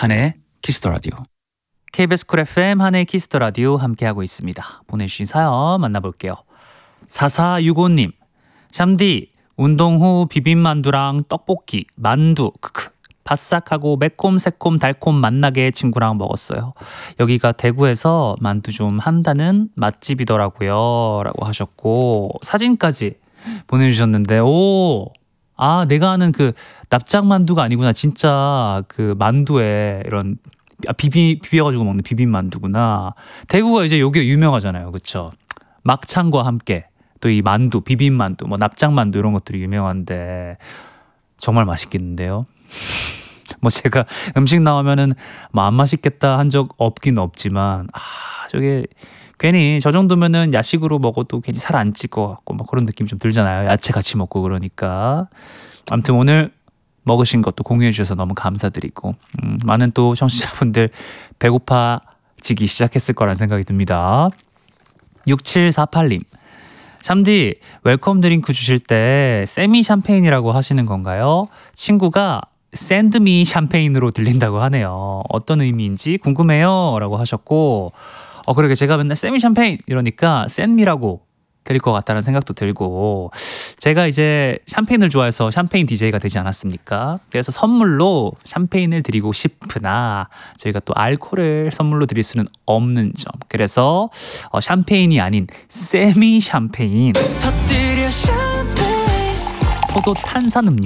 한혜의 키스 더 라디오. KBS 쿨 FM 한혜의 키스 더 라디오 함께하고 있습니다. 보내주신 사연 만나볼게요. 4465님, 샴디 운동 후 비빔만두랑 떡볶이, 만두 크크 바싹하고 매콤 새콤 달콤 맛나게 친구랑 먹었어요. 여기가 대구에서 만두 좀 한다는 맛집이더라고요 라고 하셨고 사진까지 보내주셨는데 내가 아는 그 납작만두가 아니구나. 진짜 그 만두에 이런 비벼가지고 먹는 비빔만두구나. 대구가 이제 요게 유명하잖아요. 그쵸? 막창과 함께 또 이 만두, 비빔만두, 뭐 납작만두 이런 것들이 유명한데 정말 맛있겠는데요. 뭐 제가 음식 나오면은 뭐 안 맛있겠다 한 적 없긴 없지만 저게 괜히 저 정도면은 야식으로 먹어도 괜히 살 안 찔 것 같고 막 그런 느낌 좀 들잖아요. 야채 같이 먹고 그러니까. 아무튼 오늘 먹으신 것도 공유해 주셔서 너무 감사드리고 많은 또 청취자분들 배고파지기 시작했을 거란 생각이 듭니다. 6748님, 샴디 웰컴 드링크 주실 때 세미 샴페인이라고 하시는 건가요? 친구가 샌드미 샴페인으로 들린다고 하네요. 어떤 의미인지 궁금해요 라고 하셨고 그러게 제가 맨날 세미 샴페인 이러니까 샌미라고 들릴 것 같다는 생각도 들고 제가 이제 샴페인을 좋아해서 샴페인 DJ가 되지 않았습니까? 그래서 선물로 샴페인을 드리고 싶으나 저희가 또 알코올을 선물로 드릴 수는 없는 점, 그래서 샴페인이 아닌 세미 샴페인, 포도 탄산음료